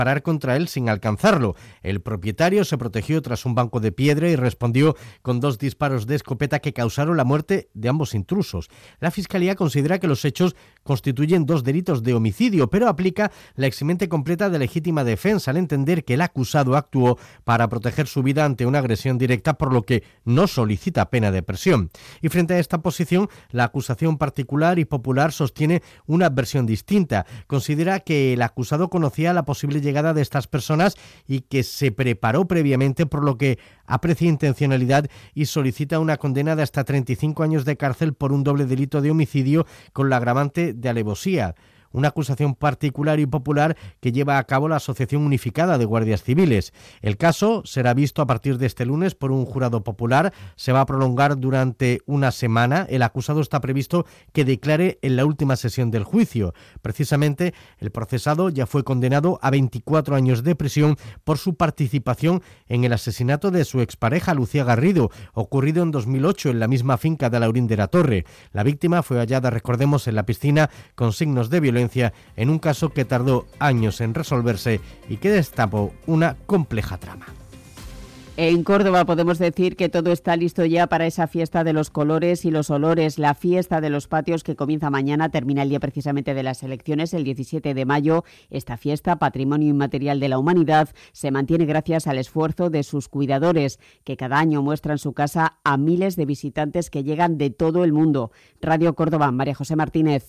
disparar contra él sin alcanzarlo. El propietario se protegió tras un banco de piedra y respondió con 2 disparos de escopeta que causaron la muerte de ambos intrusos. La Fiscalía considera que los hechos constituyen 2 delitos de homicidio, pero aplica la eximente completa de legítima defensa al entender que el acusado actuó para proteger su vida ante una agresión directa, por lo que no solicita pena de prisión. Y frente a esta posición, la acusación particular y popular sostiene una versión distinta. Considera que el acusado conocía la posible llegada de estas personas y que se preparó previamente, por lo que aprecia intencionalidad y solicita una condena de hasta 35 años de cárcel por un doble delito de homicidio con la agravante de alevosía. Una acusación particular y popular que lleva a cabo la Asociación Unificada de Guardias Civiles. El caso será visto a partir de este lunes por un jurado popular. Se va a prolongar durante una semana. El acusado está previsto que declare en la última sesión del juicio. Precisamente, el procesado ya fue condenado a 24 años de prisión por su participación en el asesinato de su expareja Lucía Garrido, ocurrido en 2008 en la misma finca de Laurín de la Torre. La víctima fue hallada, recordemos, en la piscina con signos de violencia en un caso que tardó años en resolverse y que destapó una compleja trama. En Córdoba podemos decir que todo está listo ya para esa fiesta de los colores y los olores, la fiesta de los patios que comienza mañana, termina el día precisamente de las elecciones, el 17 de mayo. Esta fiesta, patrimonio inmaterial de la humanidad, se mantiene gracias al esfuerzo de sus cuidadores, que cada año muestran su casa a miles de visitantes que llegan de todo el mundo. Radio Córdoba, María José Martínez.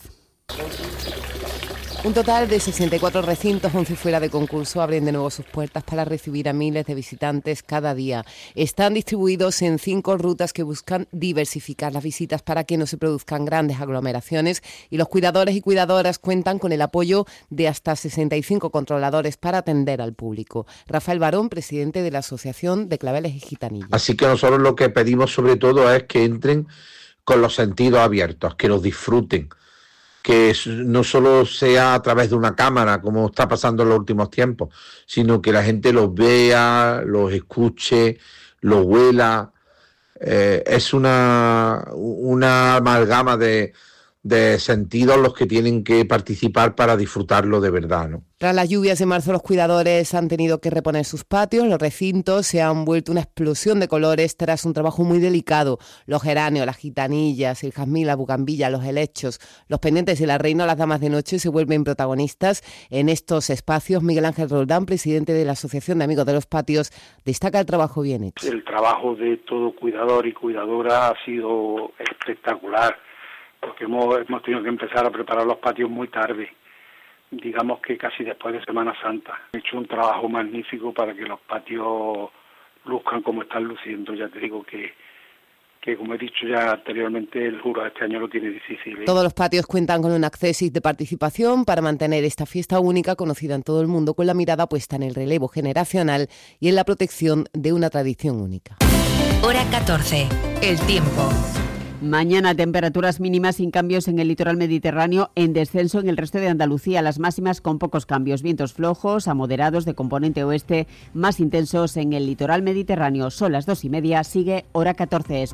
Un total de 64 recintos, 11 fuera de concurso, abren de nuevo sus puertas para recibir a miles de visitantes cada día. Están distribuidos en 5 rutas que buscan diversificar las visitas para que no se produzcan grandes aglomeraciones, y los cuidadores y cuidadoras cuentan con el apoyo de hasta 65 controladores para atender al público. Rafael Barón, presidente de la Asociación de Claveles y Gitanillas. Así que nosotros lo que pedimos sobre todo es que entren con los sentidos abiertos, que los disfruten, que no solo sea a través de una cámara, como está pasando en los últimos tiempos, sino que la gente los vea, los escuche, los huela. Es una amalgama de sentidos los que tienen que participar para disfrutarlo de verdad, ¿no? Tras las lluvias de marzo, los cuidadores han tenido que reponer sus patios. Los recintos se han vuelto una explosión de colores tras un trabajo muy delicado. Los geranios, las gitanillas, el jazmín, la bucambilla, los helechos, los pendientes y la reina o las damas de noche se vuelven protagonistas en estos espacios. Miguel Ángel Roldán, presidente de la Asociación de Amigos de los Patios, destaca el trabajo bien hecho. El trabajo de todo cuidador y cuidadora ha sido espectacular, porque hemos tenido que empezar a preparar los patios muy tarde, digamos que casi después de Semana Santa. He hecho un trabajo magnífico para que los patios luzcan como están luciendo. Ya te digo que como he dicho ya anteriormente, el jurado este año lo tiene difícil, ¿eh? Todos los patios cuentan con un acceso de participación para mantener esta fiesta única, conocida en todo el mundo, con la mirada puesta en el relevo generacional y en la protección de una tradición única. Hora 14. El tiempo. Mañana temperaturas mínimas sin cambios en el litoral mediterráneo, en descenso en el resto de Andalucía, las máximas con pocos cambios, vientos flojos a moderados de componente oeste, más intensos en el litoral mediterráneo. Son las 2:30, sigue Hora 14.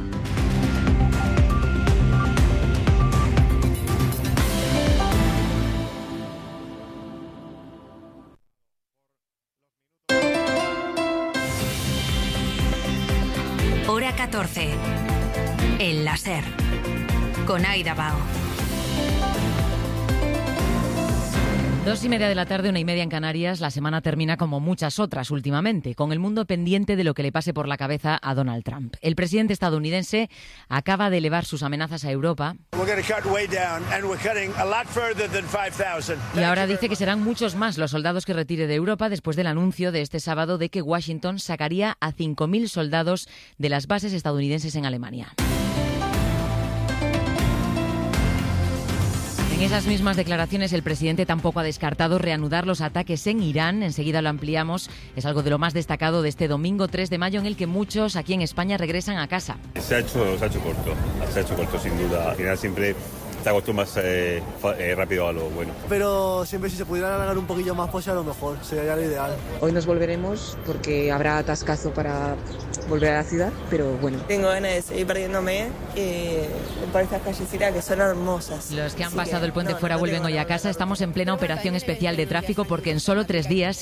Hora 14. El láser, con Aida Bao. 2:30 de la tarde, 1:30 en Canarias. La semana termina como muchas otras últimamente, con el mundo pendiente de lo que le pase por la cabeza a Donald Trump. El presidente estadounidense acaba de elevar sus amenazas a Europa y ahora dice que serán muchos más los soldados que retire de Europa después del anuncio de este sábado de que Washington sacaría a 5.000 soldados de las bases estadounidenses en Alemania. En esas mismas declaraciones, el presidente tampoco ha descartado reanudar los ataques en Irán. Enseguida lo ampliamos. Es algo de lo más destacado de este domingo 3 de mayo, en el que muchos aquí en España regresan a casa. Se ha hecho corto sin duda. Al final siempre te acostumbras rápido a lo bueno. Pero siempre si se pudiera alargar un poquillo más, pues a lo mejor sería lo ideal. Hoy nos volveremos porque habrá atascazo para volver a la ciudad, pero bueno. Tengo ganas de seguir perdiéndome por estas callecitas que son hermosas. Los que han pasado el puente fuera vuelven hoy a casa. Estamos en plena operación especial de tráfico porque en solo 3 días